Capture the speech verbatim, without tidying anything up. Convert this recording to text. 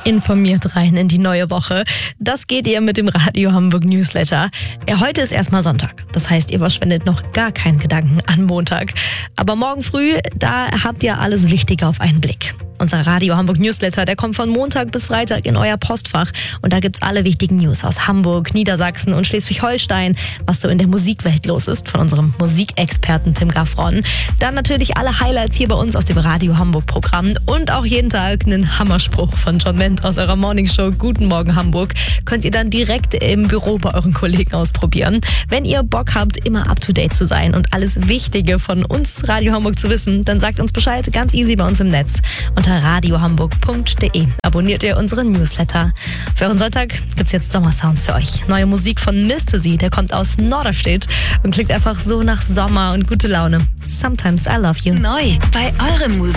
informiert rein in die neue Woche. Das geht ihr mit dem Radio Hamburg Newsletter. Ja, heute ist erstmal Sonntag. Das heißt, ihr verschwendet noch gar keinen Gedanken an Montag. Aber morgen früh, da habt ihr alles Wichtige auf einen Blick. Unser Radio Hamburg Newsletter, der kommt von Montag bis Freitag in euer Postfach. Und da gibt's alle wichtigen News aus Hamburg, Niedersachsen und Schleswig-Holstein, was so in der Musikwelt los ist, von unserem Musikexperten Tim Gaffron. Dann natürlich alle Highlights hier bei uns aus dem Radio Hamburg Programm und auch jeden Tag einen Hammerspruch von John Ment aus eurer Morningshow Guten Morgen Hamburg. Könnt ihr dann direkt im Büro bei euren Kollegen ausprobieren. Wenn ihr Bock habt, immer up to date zu sein und alles Wichtige von uns Radio Hamburg zu wissen, dann sagt uns Bescheid, ganz easy bei uns im Netz. Unter radio hamburg punkt de abonniert ihr unseren Newsletter. Für euren Sonntag gibt's jetzt Sommersounds für euch. Neue Musik von Mister Z, der kommt aus Norderstedt und klingt einfach so nach Sommer und gute Laune. Sometimes I Love You. Neu bei eurem Musik.